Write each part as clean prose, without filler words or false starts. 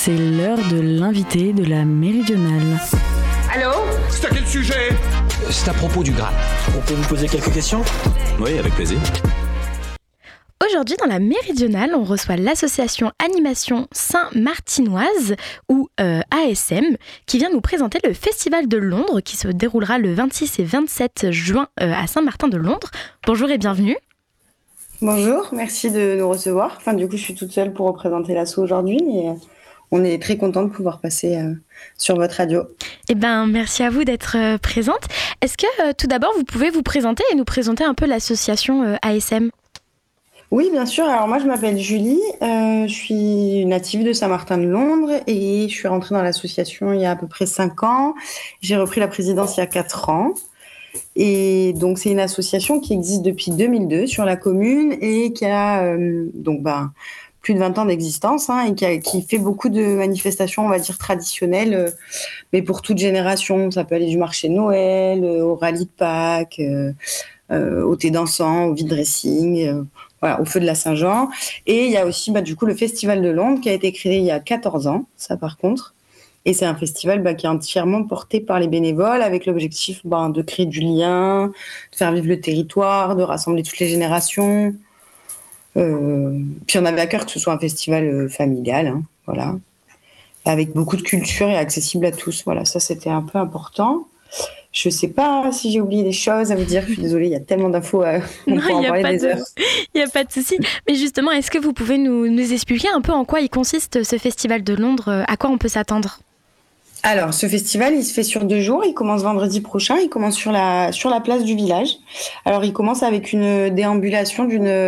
C'est l'heure de l'invité de la Méridionale. Allô ? C'est à quel sujet ? C'est à propos du Graal. On peut vous poser quelques questions ? Oui, avec plaisir. Aujourd'hui, dans la Méridionale, on reçoit l'association Animation Saint-Martinoise, ou ASM, qui vient nous présenter le Festival de Londres, qui se déroulera le 26 et 27 juin à Saint-Martin-de-Londres. Bonjour et bienvenue. Bonjour, merci de nous recevoir. Du coup, je suis toute seule pour représenter l'asso aujourd'hui, et on est très content de pouvoir passer sur votre radio. Merci à vous d'être présente. Est-ce que, tout d'abord, vous pouvez vous présenter et nous présenter un peu l'association ASM ? Oui, bien sûr. Alors moi, je m'appelle Julie, je suis native de Saint-Martin-de-Londres et je suis rentrée dans l'association il y a à peu près 5 ans. J'ai repris la présidence il y a 4 ans. Et donc, c'est une association qui existe depuis 2002 sur la commune et qui a plus de 20 ans d'existence et qui fait beaucoup de manifestations, on va dire, traditionnelles, mais pour toute génération. Ça peut aller du marché de Noël, au rallye de Pâques, au thé dansant, au vide dressing, au feu de la Saint-Jean. Et il y a aussi le Festival de Londres qui a été créé il y a 14 ans, ça par contre. Et c'est un festival qui est entièrement porté par les bénévoles avec l'objectif de créer du lien, de faire vivre le territoire, de rassembler toutes les générations. Puis on avait à cœur que ce soit un festival familial, avec beaucoup de culture et accessible à tous. Voilà, ça c'était un peu important. Je ne sais pas si j'ai oublié des choses à vous dire. Je suis désolée, il y a tellement d'infos. On peut en parler des heures. Il n'y a pas de souci. Mais justement, est-ce que vous pouvez nous expliquer un peu en quoi il consiste ce Festival de Londres ? À quoi on peut s'attendre ? Alors, ce festival, il se fait sur 2 jours. Il commence vendredi prochain. Il commence sur la place du village. Alors, il commence avec une déambulation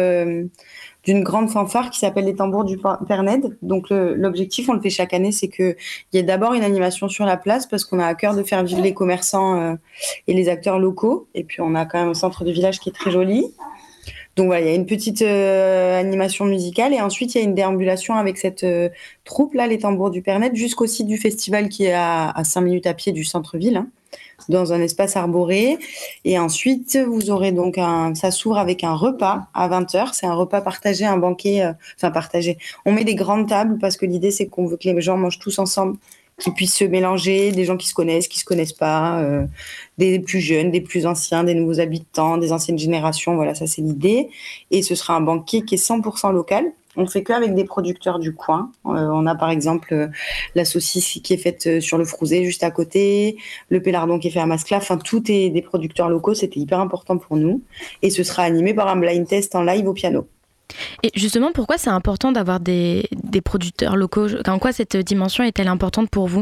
d'une grande fanfare qui s'appelle les Tambours du Père Ned. Donc, l'objectif, on le fait chaque année, c'est qu'il y ait d'abord une animation sur la place parce qu'on a à cœur de faire vivre les commerçants et les acteurs locaux. Et puis, on a quand même un centre de village qui est très joli. Donc voilà, il y a une petite animation musicale et ensuite il y a une déambulation avec cette troupe-là, les Tambours du Père Ned, jusqu'au site du festival qui est à 5 minutes à pied du centre-ville, dans un espace arboré. Et ensuite, vous aurez donc ça s'ouvre avec un repas à 20h. C'est un repas partagé, un banquet, partagé. On met des grandes tables parce que l'idée, c'est qu'on veut que les gens mangent tous ensemble, qu'ils puissent se mélanger, des gens qui se connaissent pas, des plus jeunes, des plus anciens, des nouveaux habitants, des anciennes générations. Voilà, ça c'est l'idée. Et ce sera un banquet qui est 100% local. On ne fait qu'avec des producteurs du coin. On a par exemple la saucisse qui est faite sur le Frouzet juste à côté, le pélardon qui est fait à Mascla. Tout est des producteurs locaux. C'était hyper important pour nous. Et ce sera animé par un blind test en live au piano. Et justement, pourquoi c'est important d'avoir des producteurs locaux ? En quoi cette dimension est-elle importante pour vous ?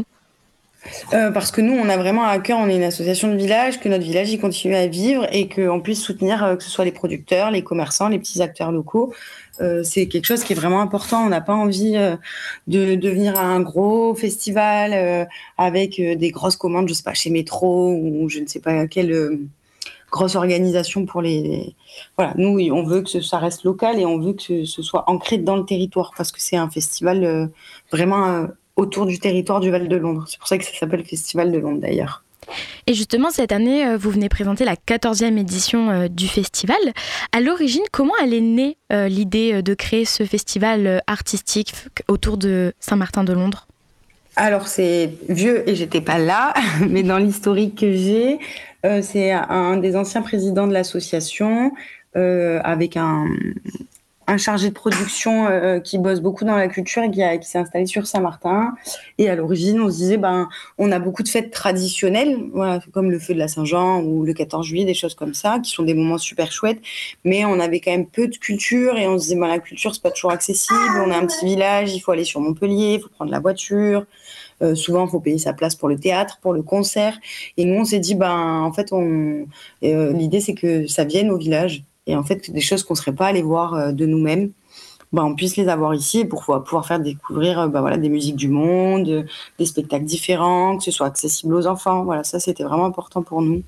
Parce que nous, on a vraiment à cœur, on est une association de village, que notre village il continue à vivre et qu'on puisse soutenir que ce soit les producteurs, les commerçants, les petits acteurs locaux. C'est quelque chose qui est vraiment important. On n'a pas envie de devenir un gros festival avec des grosses commandes, je sais pas, chez Métro ou je ne sais pas quelle grosse organisation pour les... Voilà, nous, on veut que ça reste local et on veut que ce soit ancré dans le territoire parce que c'est un festival vraiment autour du territoire du Val de Londres. C'est pour ça que ça s'appelle Festival de Londres, d'ailleurs. Et justement, cette année, vous venez présenter la 14e édition du festival. À l'origine, comment elle est née, l'idée de créer ce festival artistique autour de Saint-Martin-de-Londres ? Alors, c'est vieux et j'étais pas là, mais dans l'historique que j'ai, c'est un des anciens présidents de l'association avec un chargé de production qui bosse beaucoup dans la culture et qui s'est installé sur Saint-Martin. Et à l'origine, on se disait, on a beaucoup de fêtes traditionnelles, comme le feu de la Saint-Jean ou le 14 juillet, des choses comme ça, qui sont des moments super chouettes. Mais on avait quand même peu de culture et on se disait, la culture, c'est pas toujours accessible. On a un petit village, il faut aller sur Montpellier, il faut prendre la voiture. Souvent, il faut payer sa place pour le théâtre, pour le concert. Et nous, on s'est dit, en fait, l'idée, c'est que ça vienne au village. Et en fait, des choses qu'on ne serait pas allés voir de nous-mêmes, on puisse les avoir ici pour pouvoir faire découvrir des musiques du monde, des spectacles différents, que ce soit accessible aux enfants. Voilà, ça, c'était vraiment important pour nous.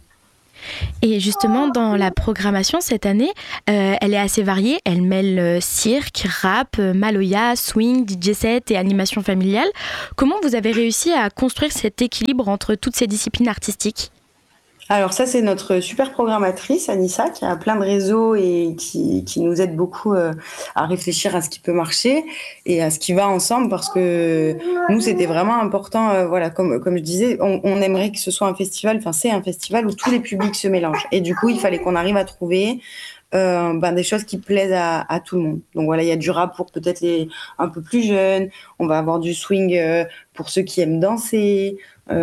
Et justement, dans la programmation cette année, elle est assez variée. Elle mêle cirque, rap, maloya, swing, DJ set et animation familiale. Comment vous avez réussi à construire cet équilibre entre toutes ces disciplines artistiques ? Alors ça, c'est notre super programmatrice, Anissa, qui a plein de réseaux et qui nous aide beaucoup à réfléchir à ce qui peut marcher et à ce qui va ensemble, parce que nous, c'était vraiment important. Voilà, comme je disais, on aimerait que ce soit un festival, enfin c'est un festival où tous les publics se mélangent. Et du coup, il fallait qu'on arrive à trouver des choses qui plaisent à tout le monde. Donc voilà, il y a du rap pour peut-être les un peu plus jeunes, on va avoir du swing pour ceux qui aiment danser,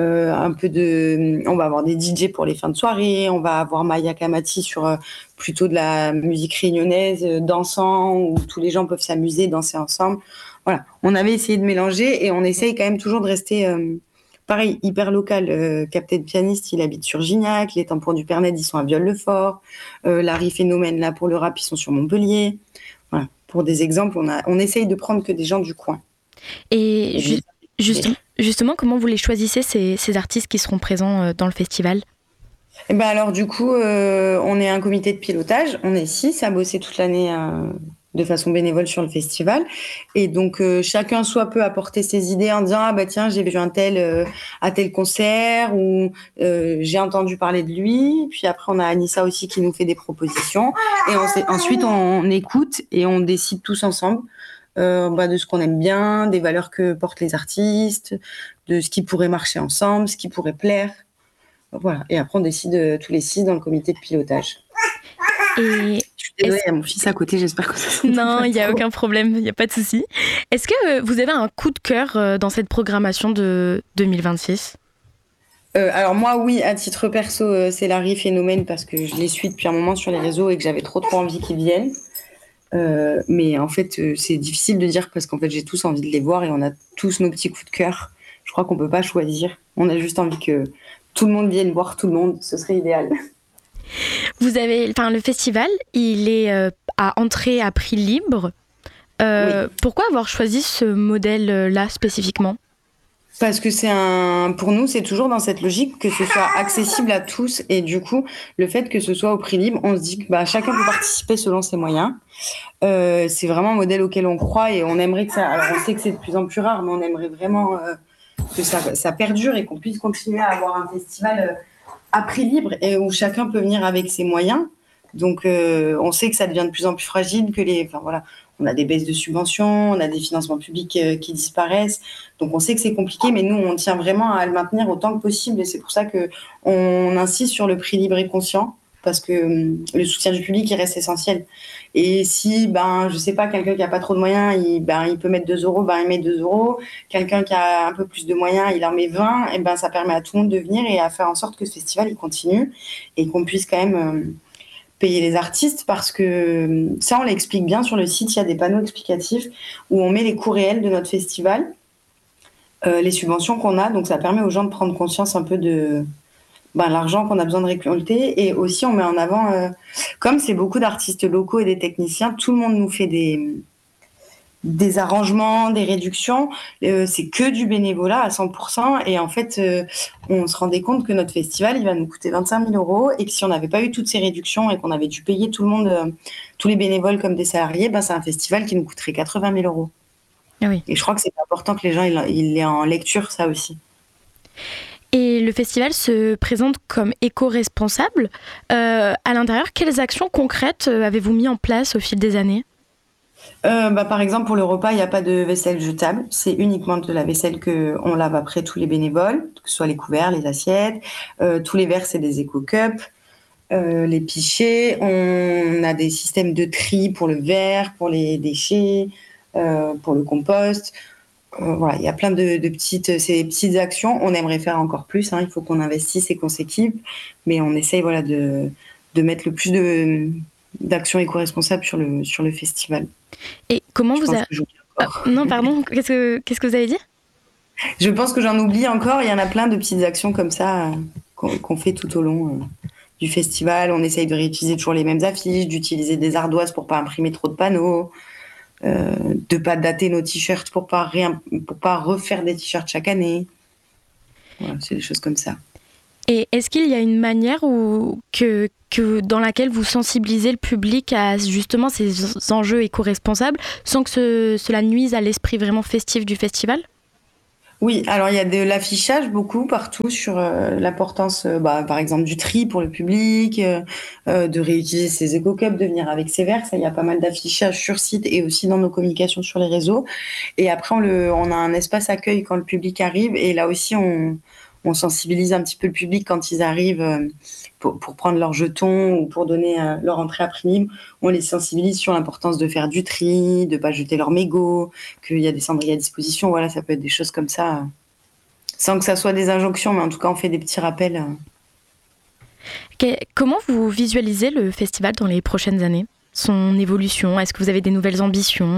on va avoir des DJ pour les fins de soirée, on va avoir Maya Kamati sur plutôt de la musique réunionnaise, dansant, où tous les gens peuvent s'amuser, danser ensemble. Voilà, on avait essayé de mélanger et on essaye quand même toujours de rester pareil, hyper local. Captain Pianiste, il habite sur Gignac, les Tampons du Pernet, ils sont à Viol-le-Fort, Larry Phénomène, là, pour le rap, ils sont sur Montpellier. Voilà, pour des exemples, on essaye de prendre que des gens du coin. Et justement, comment vous les choisissez, ces artistes qui seront présents dans le festival ? Et ben alors du coup, on est un comité de pilotage, on est 6 à bosser toute l'année de façon bénévole sur le festival, et donc chacun soit peut apporter ses idées en disant tiens, j'ai vu un tel à tel concert, ou j'ai entendu parler de lui. Puis après on a Anissa aussi qui nous fait des propositions, et ensuite on écoute et on décide tous ensemble de ce qu'on aime bien, des valeurs que portent les artistes, de ce qui pourrait marcher ensemble, ce qui pourrait plaire. Voilà. Et après, on décide tous les 6 dans le comité de pilotage. Et je suis désolée, il y a mon fils à côté, j'espère que ça s'entend. Non, il n'y a aucun problème, il n'y a pas de souci. Est-ce que vous avez un coup de cœur dans cette programmation de 2026 ? Alors moi, oui, à titre perso, c'est Larry Phénomène, parce que je les suis depuis un moment sur les réseaux et que j'avais trop envie qu'ils viennent. Mais en fait, c'est difficile de dire, parce qu'en fait, j'ai tous envie de les voir et on a tous nos petits coups de cœur. Je crois qu'on peut pas choisir. On a juste envie que tout le monde vienne voir tout le monde, ce serait idéal. Le festival, il est à entrée à prix libre. Oui. Pourquoi avoir choisi ce modèle-là spécifiquement ? Parce que pour nous, c'est toujours dans cette logique que ce soit accessible à tous. Et du coup, le fait que ce soit au prix libre, on se dit que chacun peut participer selon ses moyens. C'est vraiment un modèle auquel on croit et on aimerait que ça... Alors, on sait que c'est de plus en plus rare, mais on aimerait vraiment que ça perdure et qu'on puisse continuer à avoir un festival à prix libre et où chacun peut venir avec ses moyens. Donc, on sait que ça devient de plus en plus fragile, on a des baisses de subventions, on a des financements publics qui disparaissent. Donc, on sait que c'est compliqué, mais nous, on tient vraiment à le maintenir autant que possible. Et c'est pour ça qu'on insiste sur le prix libre et conscient, parce que le soutien du public, il reste essentiel. Et si, je sais pas, quelqu'un qui a pas trop de moyens, il peut mettre 2 €, il met 2 €. Quelqu'un qui a un peu plus de moyens, il en met 20. Et ça permet à tout le monde de venir et à faire en sorte que ce festival, il continue et qu'on puisse quand même... payer les artistes, parce que ça, on l'explique bien sur le site. Il y a des panneaux explicatifs où on met les coûts réels de notre festival, les subventions qu'on a. Donc, ça permet aux gens de prendre conscience un peu de l'argent qu'on a besoin de récolter. Et aussi, on met en avant, comme c'est beaucoup d'artistes locaux et des techniciens, tout le monde nous fait des arrangements, des réductions. C'est que du bénévolat à 100%. Et en fait, on se rendait compte que notre festival, il va nous coûter 25 000 € et que si on n'avait pas eu toutes ces réductions et qu'on avait dû payer tout le monde, tous les bénévoles comme des salariés, c'est un festival qui nous coûterait 80 000 €. Ah oui. Et je crois que c'est important que les gens ils l'aient en lecture, ça aussi. Et le festival se présente comme éco-responsable. À l'intérieur, quelles actions concrètes avez-vous mis en place au fil des années ? Par exemple, pour le repas, il n'y a pas de vaisselle jetable. C'est uniquement de la vaisselle qu'on lave après tous les bénévoles, que ce soit les couverts, les assiettes. Tous les verres, c'est des éco-cups. Les pichets, on a des systèmes de tri pour le verre, pour les déchets, pour le compost. Il y a plein de petites actions. On aimerait faire encore plus. Il faut qu'on investisse et qu'on s'équipe. Mais on essaye de mettre le plus d'actions éco-responsables sur le festival. Et comment non, pardon, qu'est-ce que vous avez dit ? Je pense que j'en oublie encore. Il y en a plein de petites actions comme ça qu'on fait tout au long du festival. On essaye de réutiliser toujours les mêmes affiches, d'utiliser des ardoises pour pas imprimer trop de panneaux, de pas dater nos t-shirts pour pas refaire des t-shirts chaque année. Voilà, c'est des choses comme ça. Et est-ce qu'il y a une manière dans laquelle vous sensibilisez le public à justement ces enjeux éco-responsables sans que cela nuise à l'esprit vraiment festif du festival ? Oui, alors il y a de l'affichage beaucoup partout sur l'importance, par exemple, du tri pour le public, de réutiliser ses éco-cups, de venir avec ses verres. Ça, il y a pas mal d'affichage sur site et aussi dans nos communications sur les réseaux. Et après, on a un espace accueil quand le public arrive. Et là aussi, on sensibilise un petit peu le public quand ils arrivent pour prendre leurs jetons ou pour donner leur entrée à prix libre. On les sensibilise sur l'importance de faire du tri, de ne pas jeter leurs mégots, qu'il y a des cendriers à disposition. Voilà, ça peut être des choses comme ça, sans que ça soit des injonctions, mais en tout cas, on fait des petits rappels. Comment vous visualisez le festival dans les prochaines années ? Son évolution ? Est-ce que vous avez des nouvelles ambitions ?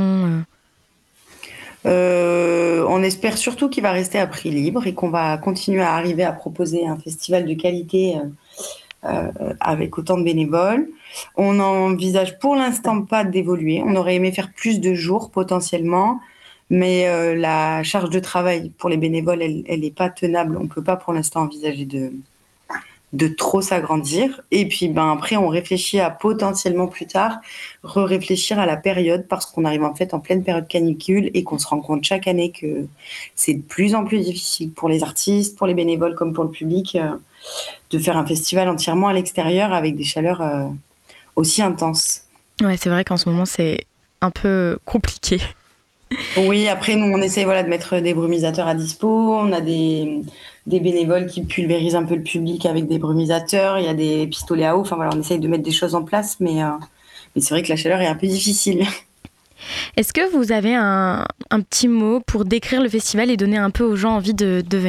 On espère surtout qu'il va rester à prix libre et qu'on va continuer à arriver à proposer un festival de qualité avec autant de bénévoles. On n'envisage pour l'instant pas d'évoluer. On aurait aimé faire plus de jours potentiellement, mais la charge de travail pour les bénévoles, elle n'est pas tenable. On ne peut pas pour l'instant envisager de trop s'agrandir. Et puis après, on réfléchit à potentiellement plus tard réfléchir à la période, parce qu'on arrive en fait en pleine période canicule et qu'on se rend compte chaque année que c'est de plus en plus difficile pour les artistes, pour les bénévoles comme pour le public de faire un festival entièrement à l'extérieur avec des chaleurs aussi intenses. Ouais, c'est vrai qu'en ce moment c'est un peu compliqué. Oui, après nous on essaye de mettre des brumisateurs à dispo, on a des bénévoles qui pulvérisent un peu le public avec des brumisateurs, il y a des pistolets à eau, on essaye de mettre des choses en place, mais c'est vrai que la chaleur est un peu difficile. Est-ce que vous avez un petit mot pour décrire le festival et donner un peu aux gens envie de venir ?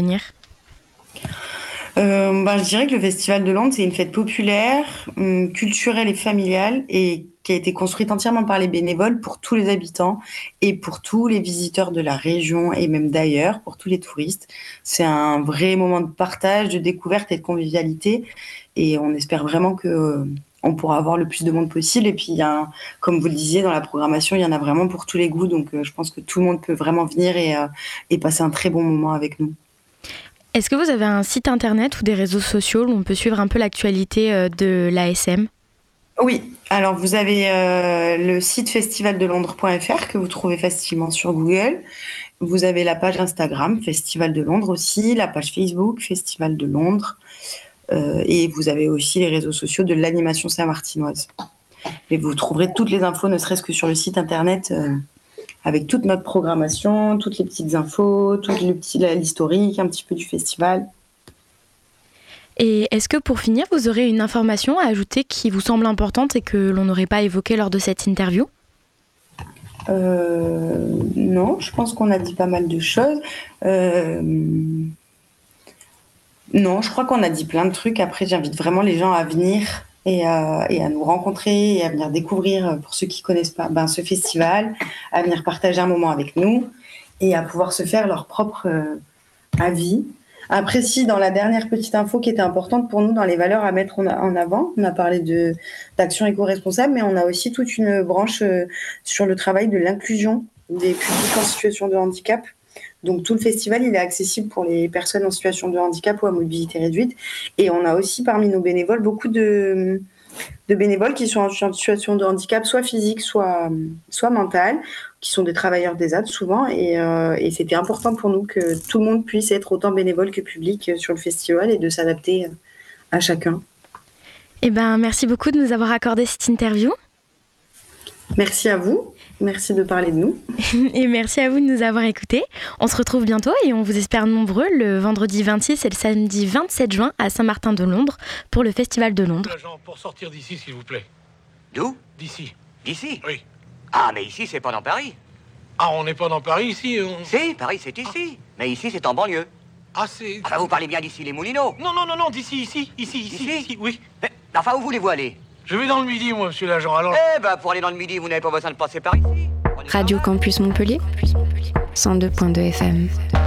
Je dirais que le Festival de Londres, c'est une fête populaire, culturelle et familiale, et qui a été construite entièrement par les bénévoles pour tous les habitants et pour tous les visiteurs de la région et même d'ailleurs, pour tous les touristes. C'est un vrai moment de partage, de découverte et de convivialité, et on espère vraiment que on pourra avoir le plus de monde possible. Et puis, comme vous le disiez, dans la programmation, il y en a vraiment pour tous les goûts, donc je pense que tout le monde peut vraiment venir et passer un très bon moment avec nous. Est-ce que vous avez un site internet ou des réseaux sociaux où on peut suivre un peu l'actualité de l'ASM ? Oui, alors vous avez le site festivaldelondres.fr que vous trouvez facilement sur Google. Vous avez la page Instagram, Festival de Londres aussi, la page Facebook, Festival de Londres. Et vous avez aussi les réseaux sociaux de l'animation saint-martinoise. Et vous trouverez toutes les infos, ne serait-ce que sur le site internet, avec toute notre programmation, toutes les petites infos, l'historique, un petit peu du festival. Et est-ce que pour finir, vous aurez une information à ajouter qui vous semble importante et que l'on n'aurait pas évoquée lors de cette interview ? Non, je pense qu'on a dit pas mal de choses. Non, je crois qu'on a dit plein de trucs. Après, j'invite vraiment les gens à venir et à nous rencontrer et à venir découvrir, pour ceux qui ne connaissent pas, ce festival, à venir partager un moment avec nous et à pouvoir se faire leur propre avis. Après, si, dans la dernière petite info qui était importante pour nous, dans les valeurs à mettre en avant, on a parlé d'action éco-responsable, mais on a aussi toute une branche sur le travail de l'inclusion des publics en situation de handicap. Donc tout le festival, il est accessible pour les personnes en situation de handicap ou à mobilité réduite. Et on a aussi parmi nos bénévoles beaucoup de bénévoles qui sont en situation de handicap, soit physique, soit mental, qui sont des travailleurs d'ESAT souvent. Et c'était important pour nous que tout le monde puisse être autant bénévole que public sur le festival et de s'adapter à chacun. Merci beaucoup de nous avoir accordé cette interview. Merci à vous. Merci de parler de nous. Et merci à vous de nous avoir écoutés. On se retrouve bientôt et on vous espère nombreux le vendredi 26 et le samedi 27 juin à Saint-Martin-de-Londres pour le Festival de Londres. L'agent, pour sortir d'ici, s'il vous plaît. D'où ? D'ici. D'ici ? Oui. Ah, mais ici, c'est pas dans Paris. Ah, on n'est pas dans Paris ici. Si, Paris, c'est ici. Mais ici, c'est en banlieue. Ah, c'est... Ah, vous parlez bien d'ici, les Moulineaux. Non, d'ici, ici, oui. Mais, enfin, où voulez-vous aller ? Je vais dans le Midi, moi, monsieur l'agent, alors... pour aller dans le Midi, vous n'avez pas besoin de passer par ici. Radio Campus Montpellier, 102.2 FM.